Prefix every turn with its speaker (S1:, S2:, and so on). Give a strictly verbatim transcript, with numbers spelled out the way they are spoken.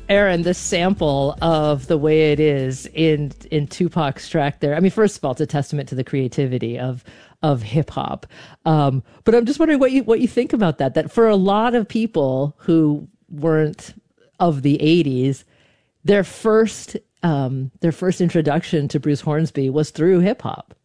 S1: Aaron, the sample of the way it is in in Tupac's track there. I mean, first of all, it's a testament to the creativity of of hip hop. Um, but I'm just wondering what you what you think about that. That for a lot of people who weren't of the eighties, their first um, their first introduction to Bruce Hornsby was through hip hop.